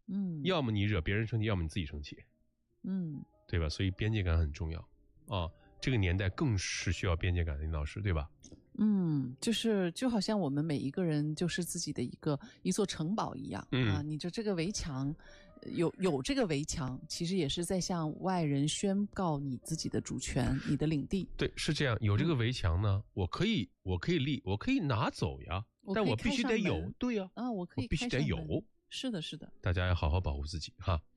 要么你惹别人生气，要么你自己生气，对吧？所以边界感很重要啊。这个年代更是需要边界感的领导师，对吧？ 就好像我们每一个人就是自己的一座城堡一样啊。你这个围墙，有这个围墙，其实也是在向外人宣告你自己的主权，你的领地。 对，是这样。有这个围墙呢，我可以立，我可以拿走呀，但我必须得有，对呀， 我可以我必须得有。 是的，是的， 大家要好好保护自己哈。